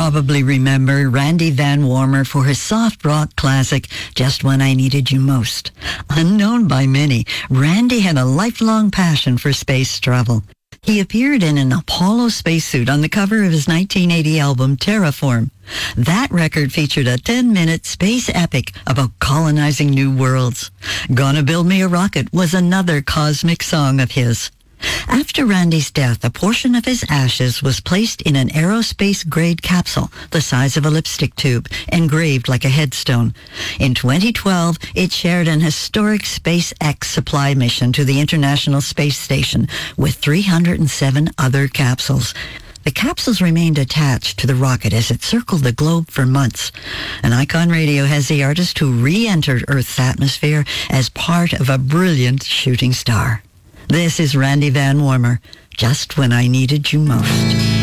probably remember Randy Van Warmer for his soft rock classic, Just When I Needed You Most. Unknown by many, Randy had a lifelong passion for space travel. He appeared in an Apollo spacesuit on the cover of his 1980 album, Terraform. That record featured a 10-minute space epic about colonizing new worlds. Gonna Build Me a Rocket was another cosmic song of his. After Randy's death, a portion of his ashes was placed in an aerospace-grade capsule the size of a lipstick tube, engraved like a headstone. In 2012, it shared an historic SpaceX supply mission to the International Space Station with 307 other capsules. The capsules remained attached to the rocket as it circled the globe for months. And Icon Radio has the artist who re-entered Earth's atmosphere as part of a brilliant shooting star. This is Randy Van Warmer, Just When I Needed You Most.